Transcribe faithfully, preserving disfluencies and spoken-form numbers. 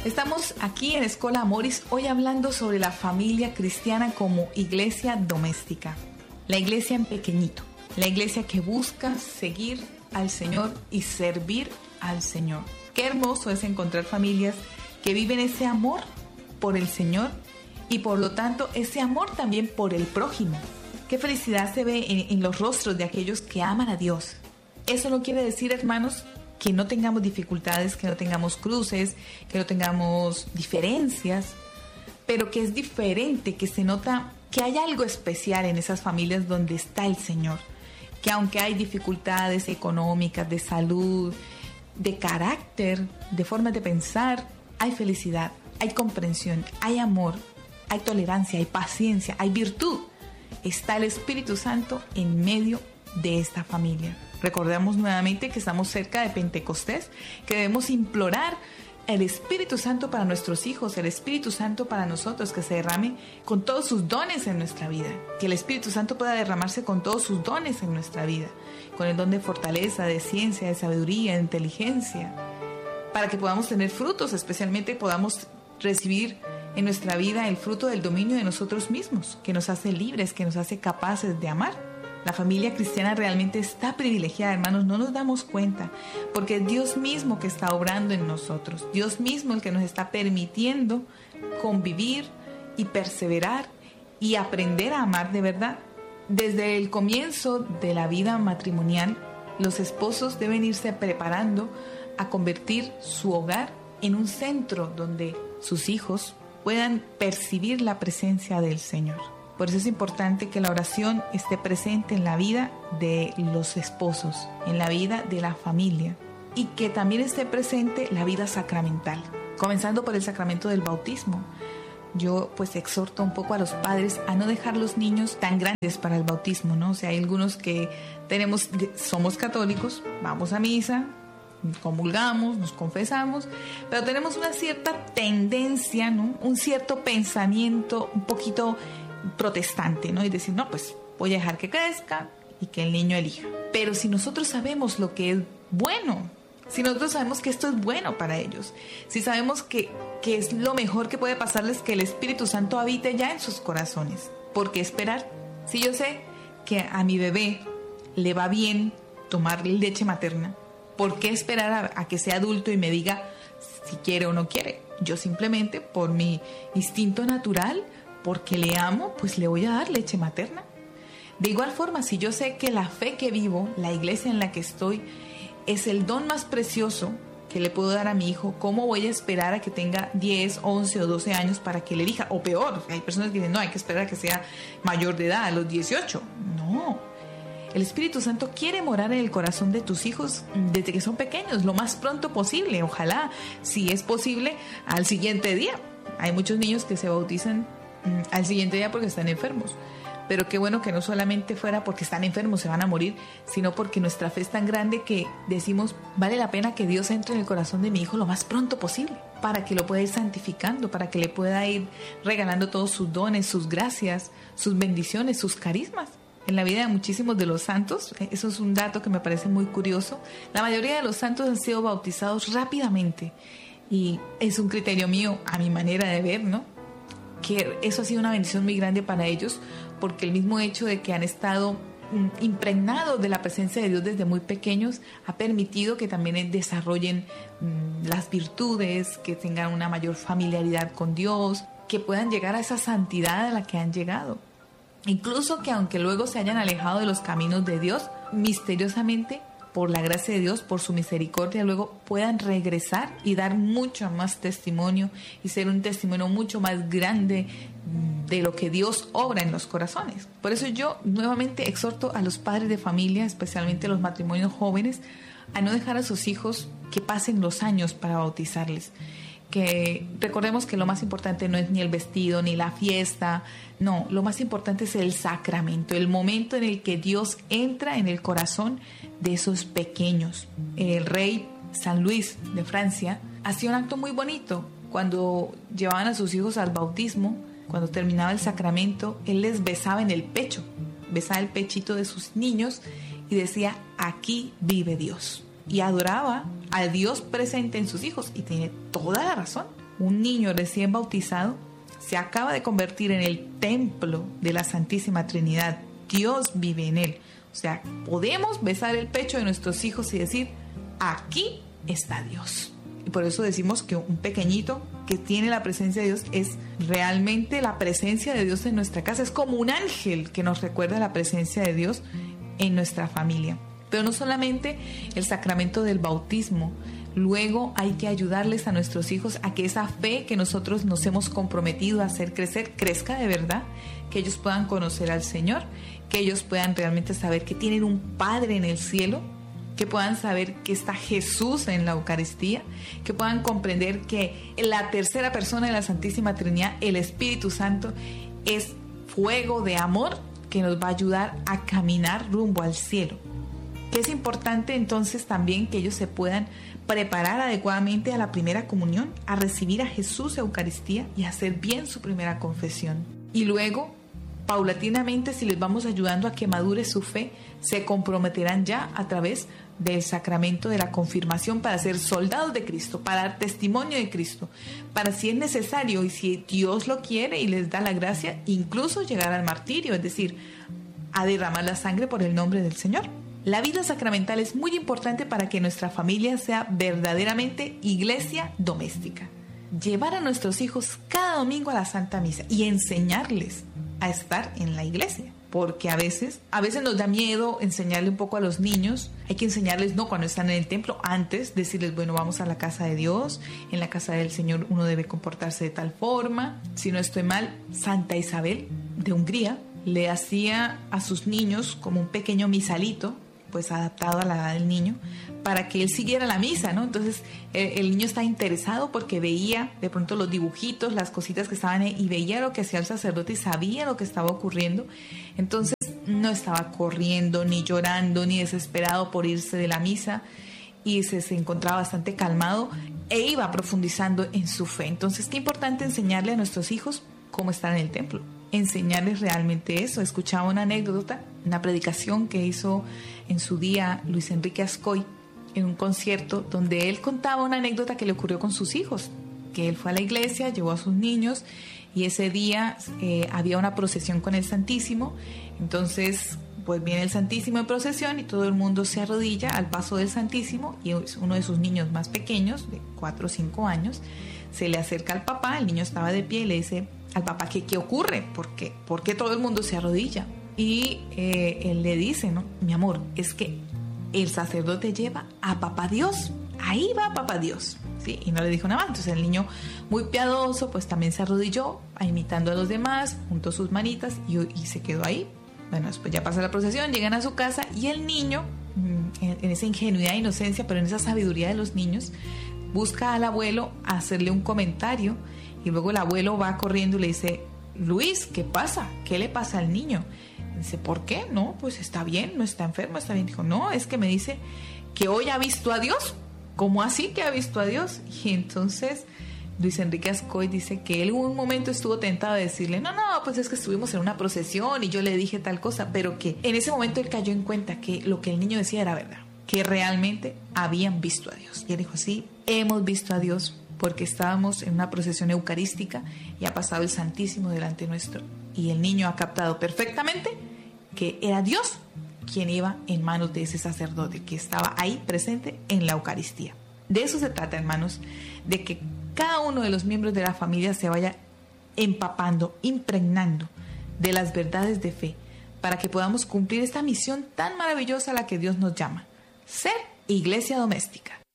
Estamos aquí en Escola Amoris hoy hablando sobre la familia cristiana como iglesia doméstica. La iglesia en pequeñito, la iglesia que busca seguir al Señor y servir al Señor. Qué hermoso es encontrar familias que viven ese amor por el Señor y por lo tanto ese amor también por el prójimo. Qué felicidad se ve en, en los rostros de aquellos que aman a Dios. Eso no quiere decir, hermanos, que no tengamos dificultades, que no tengamos cruces, que no tengamos diferencias, pero que es diferente, que se nota que hay algo especial en esas familias donde está el Señor, que aunque hay dificultades económicas, de salud, de carácter, de forma de pensar, hay felicidad, hay comprensión, hay amor, hay tolerancia, hay paciencia, hay virtud. Está el Espíritu Santo en medio de esta familia. Recordemos nuevamente que estamos cerca de Pentecostés, que debemos implorar el Espíritu Santo para nuestros hijos, el Espíritu Santo para nosotros, que se derrame con todos sus dones en nuestra vida, que el Espíritu Santo pueda derramarse con todos sus dones en nuestra vida, con el don de fortaleza, de ciencia, de sabiduría, de inteligencia, para que podamos tener frutos, especialmente podamos recibir en nuestra vida el fruto del dominio de nosotros mismos, que nos hace libres, que nos hace capaces de amar. La familia cristiana realmente está privilegiada, hermanos, no nos damos cuenta, porque es Dios mismo que está obrando en nosotros, Dios mismo el que nos está permitiendo convivir y perseverar y aprender a amar de verdad. Desde el comienzo de la vida matrimonial, los esposos deben irse preparando a convertir su hogar en un centro donde sus hijos puedan percibir la presencia del Señor. Por eso es importante que la oración esté presente en la vida de los esposos, en la vida de la familia, y que también esté presente la vida sacramental, comenzando por el sacramento del bautismo. Yo pues exhorto un poco a los padres a no dejar los niños tan grandes para el bautismo, ¿no? O sea, hay algunos que tenemos, somos católicos, vamos a misa, comulgamos, nos confesamos, pero tenemos una cierta tendencia, ¿no? Un cierto pensamiento un poquito protestante, ¿no? Y decir, no, pues voy a dejar que crezca y que el niño elija. Pero si nosotros sabemos lo que es bueno, si nosotros sabemos que esto es bueno para ellos, si sabemos que, que es lo mejor que puede pasarles, que el Espíritu Santo habite ya en sus corazones, ¿por qué esperar? Si yo sé que a mi bebé le va bien tomar leche materna, ¿por qué esperar a, a que sea adulto y me diga si quiere o no quiere? Yo simplemente, por mi instinto natural, porque le amo, pues le voy a dar leche materna. De igual forma, si yo sé que la fe que vivo, la iglesia en la que estoy, es el don más precioso que le puedo dar a mi hijo, ¿cómo voy a esperar a que tenga diez, once o doce años para que le elija? O peor, hay personas que dicen, no, hay que esperar a que sea mayor de edad, a los dieciocho. No. El Espíritu Santo quiere morar en el corazón de tus hijos desde que son pequeños, lo más pronto posible. Ojalá, si es posible, al siguiente día. Hay muchos niños que se bautizan al siguiente día porque están enfermos, pero qué bueno que no solamente fuera porque están enfermos, se van a morir, sino porque nuestra fe es tan grande que decimos, vale la pena que Dios entre en el corazón de mi hijo lo más pronto posible, para que lo pueda ir santificando, para que le pueda ir regalando todos sus dones, sus gracias, sus bendiciones, sus carismas. En la vida de muchísimos de los santos, eso es un dato que me parece muy curioso, la mayoría de los santos han sido bautizados rápidamente, y es un criterio mío, a mi manera de ver, ¿no? Que eso ha sido una bendición muy grande para ellos, porque el mismo hecho de que han estado impregnados de la presencia de Dios desde muy pequeños ha permitido que también desarrollen mmm, las virtudes, que tengan una mayor familiaridad con Dios, que puedan llegar a esa santidad a la que han llegado. Incluso que aunque luego se hayan alejado de los caminos de Dios, misteriosamente, por la gracia de Dios, por su misericordia, luego puedan regresar y dar mucho más testimonio y ser un testimonio mucho más grande de lo que Dios obra en los corazones. Por eso yo nuevamente exhorto a los padres de familia, especialmente a los matrimonios jóvenes, a no dejar a sus hijos que pasen los años para bautizarles. Que recordemos que lo más importante no es ni el vestido ni la fiesta, no, lo más importante es el sacramento, el momento en el que Dios entra en el corazón de esos pequeños. El rey San Luis de Francia hacía un acto muy bonito cuando llevaban a sus hijos al bautismo. Cuando terminaba el sacramento, él les besaba en el pecho, besaba el pechito de sus niños y decía, aquí vive Dios. Y adoraba al Dios presente en sus hijos, y tiene toda la razón. un niño recién bautizado se acaba de convertir en el templo de la Santísima Trinidad. Dios vive en él. O sea, podemos besar el pecho de nuestros hijos y decir, aquí está Dios. Y por eso decimos que un pequeñito que tiene la presencia de Dios es realmente la presencia de Dios en nuestra casa. Es como un ángel que nos recuerda la presencia de Dios en nuestra familia. Pero no solamente el sacramento del bautismo. Luego hay que ayudarles a nuestros hijos a que esa fe que nosotros nos hemos comprometido a hacer crecer, crezca de verdad, que ellos puedan conocer al Señor, que ellos puedan realmente saber que tienen un Padre en el cielo, que puedan saber que está Jesús en la Eucaristía, que puedan comprender que la tercera persona de la Santísima Trinidad, el Espíritu Santo, es fuego de amor que nos va a ayudar a caminar rumbo al cielo. Es importante entonces también que ellos se puedan preparar adecuadamente a la primera comunión, a recibir a Jesús Eucaristía y a hacer bien su primera confesión. Y luego, paulatinamente, si les vamos ayudando a que madure su fe, se comprometerán ya a través del sacramento de la confirmación para ser soldados de Cristo, para dar testimonio de Cristo, para, si es necesario y si Dios lo quiere y les da la gracia, incluso llegar al martirio, es decir, a derramar la sangre por el nombre del Señor. La vida sacramental es muy importante para que nuestra familia sea verdaderamente iglesia doméstica. Llevar a nuestros hijos cada domingo a la Santa Misa y enseñarles a estar en la iglesia. Porque a veces, a veces nos da miedo enseñarle un poco a los niños. Hay que enseñarles, no cuando están en el templo, antes decirles, bueno, vamos a la casa de Dios. En la casa del Señor uno debe comportarse de tal forma. Si no estoy mal, Santa Isabel de Hungría le hacía a sus niños como un pequeño misalito, pues adaptado a la edad del niño, para que él siguiera la misa, ¿no? Entonces el, el niño está interesado porque veía de pronto los dibujitos, las cositas que estaban ahí, y veía lo que hacía el sacerdote y sabía lo que estaba ocurriendo. Entonces no estaba corriendo, ni llorando, ni desesperado por irse de la misa, y se, se encontraba bastante calmado e iba profundizando en su fe. Entonces, qué importante enseñarle a nuestros hijos cómo estar en el templo, enseñarles realmente eso. Escuchaba una anécdota, una predicación que hizo en su día Luis Enrique Ascoy en un concierto, donde él contaba una anécdota que le ocurrió con sus hijos, que él fue a la iglesia, llevó a sus niños y ese día eh, había una procesión con el Santísimo. Entonces pues viene el Santísimo en procesión y todo el mundo se arrodilla al paso del Santísimo, y uno de sus niños más pequeños, de cuatro o cinco años, se le acerca al papá. El niño estaba de pie y le dice al papá que qué ocurre, ¿por qué? ¿Por qué todo el mundo se arrodilla? Y eh, él le dice, no, mi amor, es que el sacerdote lleva a papá Dios, ahí va papá Dios, ¿sí? Y no le dijo nada más. Entonces el niño, muy piadoso, pues también se arrodilló, imitando a los demás, juntó sus manitas y, y se quedó ahí. Bueno, después ya pasa la procesión, llegan a su casa y el niño, en, en esa ingenuidad e inocencia, pero en esa sabiduría de los niños, busca al abuelo a hacerle un comentario, y luego el abuelo va corriendo y le dice, Luis, ¿qué pasa? ¿Qué le pasa al niño? Y dice, ¿por qué? No, pues está bien, no está enfermo, está bien. Dijo, no, es que me dice que hoy ha visto a Dios. ¿Cómo así que ha visto a Dios? Y entonces Luis Enrique Ascoy dice que él en un momento estuvo tentado de decirle, no, no, pues es que estuvimos en una procesión y yo le dije tal cosa, pero que en ese momento él cayó en cuenta que lo que el niño decía era verdad, que realmente habían visto a Dios. Y él dijo, sí, hemos visto a Dios porque estábamos en una procesión eucarística y ha pasado el Santísimo delante nuestro. Y el niño ha captado perfectamente que era Dios quien iba en manos de ese sacerdote que estaba ahí presente en la Eucaristía. De eso se trata, hermanos, de que cada uno de los miembros de la familia se vaya empapando, impregnando de las verdades de fe, para que podamos cumplir esta misión tan maravillosa a la que Dios nos llama, ser iglesia doméstica.